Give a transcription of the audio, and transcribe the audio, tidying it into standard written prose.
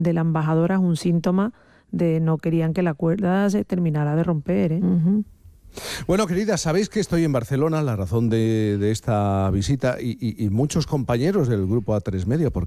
de la embajadora es un síntoma de no querían que la cuerda se terminara de romper, ¿eh? Uh-huh. Bueno, querida, sabéis que estoy en Barcelona, la razón de esta visita, y muchos compañeros del grupo A3 Media, porque